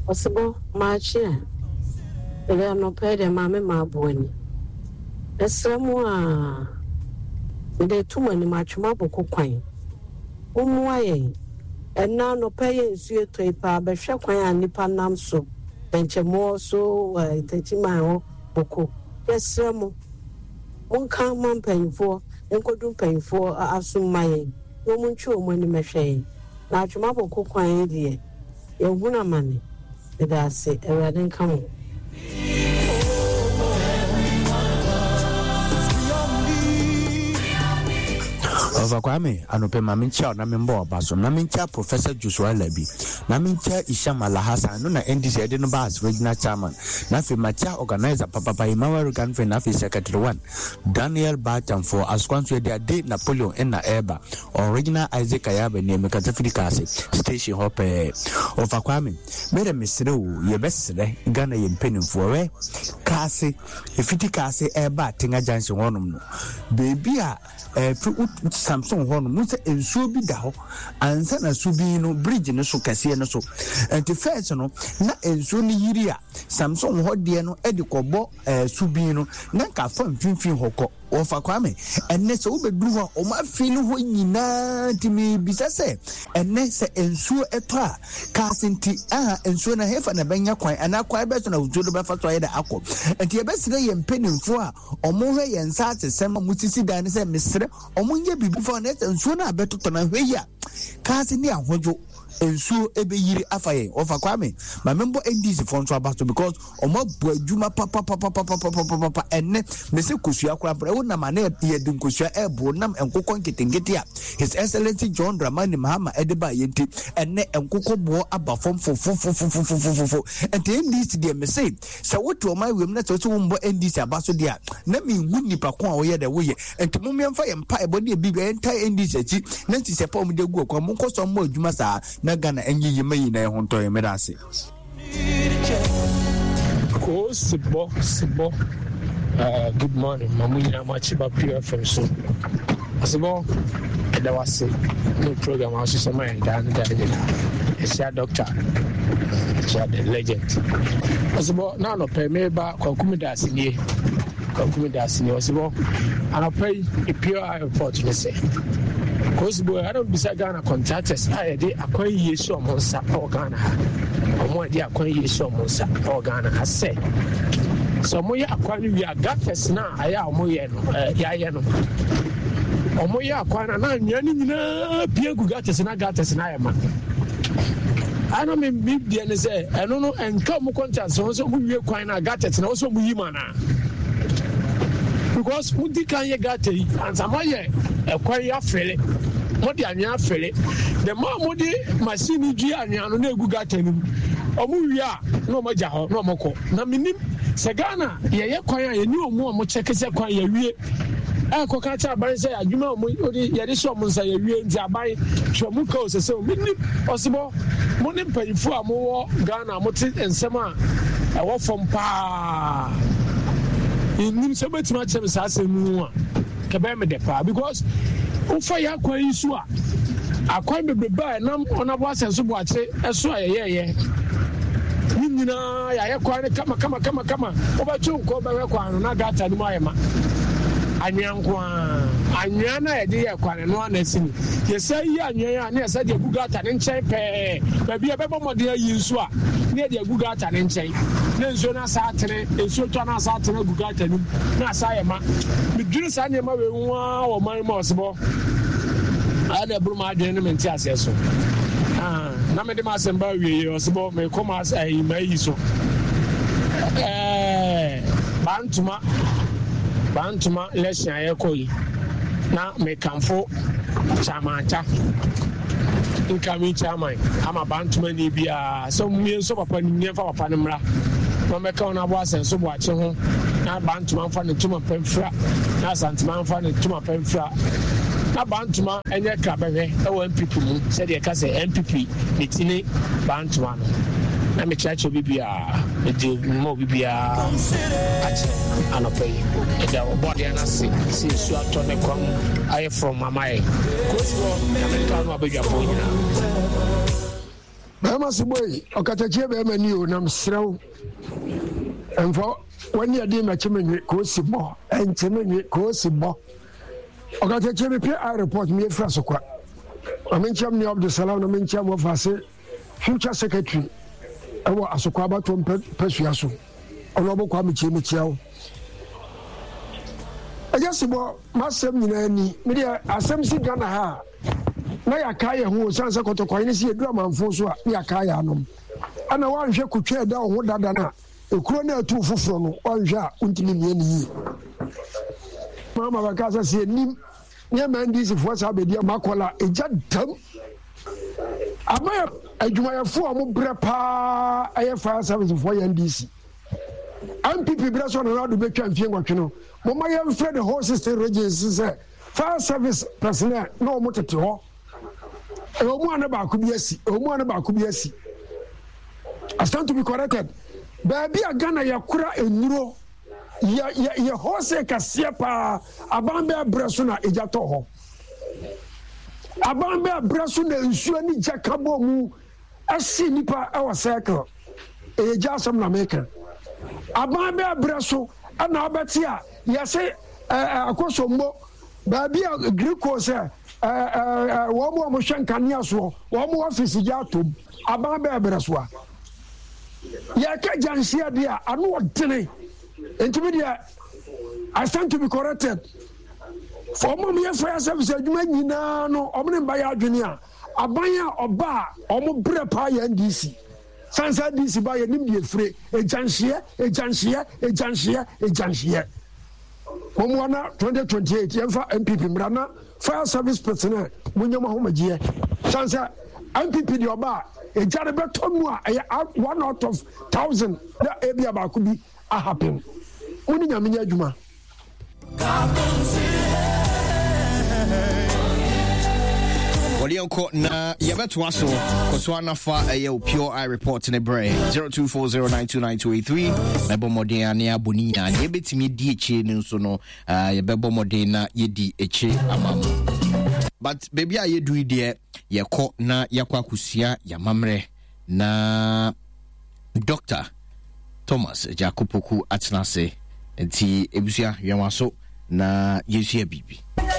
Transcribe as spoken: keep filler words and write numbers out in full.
possible march here. There are no pay the mamma ma boy. The someone they too many much mabo coquine. Um, why? And now no pay is you to a pa, but shakwa and nipan nam so. Then more so, uh, thirty mile boko. Yes, sir. One can't man paying for, and could do paying for a assume my woman chew when you machine. Now, Chamabo coquine, dear. Your woman money. Did I say, a wedding come? Over Kwame, Anope Mamincha, Namimbo Basom, Namincha, Professor Joshua Leby, Namincha Ishama Lahasa, Nuna N D C Edenobas, Regional Chairman, Nafi Macha, organizer, Papa Imawa Ganfe, Nafi Secretary one, Daniel Barton for Asquansu, their date Napoleon Enna Eba, original Isaac Ayabe, name Katafrikasi, Station Hope over Kwame, Made a Misru, your best, Ghana in Penny for a Kasi, if it Kasi Eba, Tinga Jansen one, baby, a Samsung Horn, Musa and Subi Dao, and Sana Subino Bridge no so Cassiano so, and the first no, not in Suni Yiria, Samsung Hodiano, Edicobo, Subino, Nanka from Finfin Hoko, or Fakwame, and Nessa Ubedua, or my fin when to me Bisase, and Nessa and Su Etra, casting tea, ah, and Suna Hef and a Banya Quai, and Aqua Besson of Judo Fatwa Aqua, and the best day and penning for, or Mohe and Sats, Sama Musisi Dan said, Mister, or Munja before net and Suna better than a way. Casting near Hojo. And so ebe yiri afaye ofa kwame my member N D C for Trabato because omo juma papa papa papa papa papa enne me se kusua kura bra wona mane ye din kusua ebo nam enkokon ketengeti a His Excellency John Dramani Mahama Edeba yenti enne enkoko bo aba fom fo fo fo fo fo fo fo and N D C dey me say se woto my wem na to so mbo N D C abaso dia na me hu nipa ko a wo ye de wo ye enti mo memfa ye mpa e bo de bi enta N D C achi na ti se pa mo de gu okwa mo nkoso mo adwuma saa na Ghana enyi yemayi na ehonto ye medase ko sibo sibo uh good morning mamunya machiba pure from so asibo da wase no program also some and dan dan is your doctor is your legend asibo na no pay me ba kwakumida sinie kwakumida sinie asibo ana pay a pure report you say because boy I don't be Ghana contractors I dey akwan yesu omonsa o Ghana omo dey akwan yesu omonsa o Ghana I say so mo ya akwan wi agates na aya omo ye no ya ye no omo ya akwan na nya ni nyina pie gu gates na gates na ya ma I don't mean big dey ne say I don't know and come contractors so so mu wie kwan na gates na so mu yi ma na because mudi kan ye gate and samaye e kwan ya fele modi anya fele the more modi machine dwi anya no na egu gate nim omu wi a no mo ja ho no mo ko na minim se Ghana ye ye kwan a ye ni omu omu cheke se kwan ye wie e ko ka cha aban se adwuma omu odi ye de so omu nsa ye wie nti aban hwe mu ka osese minim osibo mo ne mpanyifo a mo wo Ghana mo ti ensem a e wo fom pa in so much much as mu ka be me de pa because ufa ya kwa isu a akwa bebeba nam onabo asenso bo ache eso ayeye ni nyina ya ye kwa ne kama kama kama kama obachu nko be kwa no na gata ni mayema anyankwa anya na ye de ye kwa ne no anasini ye sai anya ya na ye sai de gugata ne nchen pe ba bia be bomode ayi nsu a ne de gugata ne nchen ne nso na sa atere nso to na sa atere gugata ni na sa ye ma miduru sa ne ma we nwa wo man ma osebo ana buru ma adwene me nti ase so ah na me de ma semba wie osebo me koma ai mai so eh bantuma bantuma lesson ayekoi na me kanfo chamacha incoming chairman ama bantuma ni bia so mi so papa ni mi fa papa ni mra no me ka na bo asenso bo ache ho na bantuma fa ne tuma pemfra na santima fa ne tuma pemfra na bantuma enye krabehwe e wo M P P mu se de ka se M P P ni tini bantuma no na me chacho bibia e de mo bibia ache anopai e da body na se se su ato ne kwam aye from mamae ko so na me ka no abegwa fo nyina Bama Siboy, Okatache Bemani, Nam Srow, and for one year, dear Machiman, Cosibo, and Timmy Cosibo. Okatache P I report me a Frasoqua. I mentioned me of the Salon, I mentioned of us, future secretary. I was a Quaba to Persuasion. Honorable Kwame Chimichel. I just about Master Minani, Media, Assembly Ghana ha. Na ya kaya hu sansa kotokwa ni si edura manfo so a ya kaya anom. Ana wa nhwe kutwe da ho dada na ekuro na atu fufuro no wa nhwe a untimi nie ni yi. Mama bakasa se nim nye man dis fo sa be dia makola eja dam. Ama adwumayafo a mo bre pa aye fire service fo ya N D C. M P P bre so na na do betwa mfie ngotwe no. Mo ma ye mfre the whole system register say fire service personnel no mo tete ho. Omu anaba akubiasi, omu anaba akubiasi. I stand to be corrected. Baby agana yakura enuro. Ya ya ya hose kasia pa abambe abreso na ejato ho. Abambe abreso na nsuo ni jakabo mu asi nipa e wa circle. Eja asam na meka. Abambe abreso ana abati a yase akosombo baby agriko se eh eh wo mo mo hwankania so wo mo office ja tom aban be ebresoa ya ka jansia dia anu odene entimi dia I stand to be corrected for mo me fire service adwuma nyina no omne mba ya adwene a aban a oba omo bre pa ya N D C sansa D C ba ya nim die fire e jansia e jansia e jansia e jansia Momwana twenty twenty-eight yemfa M P P mrana fire service personnel munyama ho magie sansa M P P di oba e jare beto mu a one out of thousand na ebia ba ko bi a happen uni nyamenya adwuma Walioko na yabeto aso koso anafa eye pure eye report ne bre zero two four zero nine two nine two eight three na bomode ane aboni na ye betimi di eche ne nso no ye bebomode na ye di eche amam but baby a ye du ide ye ko na yakwa kusia yamamre na Doctor Thomas Jacopoku Atnase enti ebusia yemaso na yesu bibi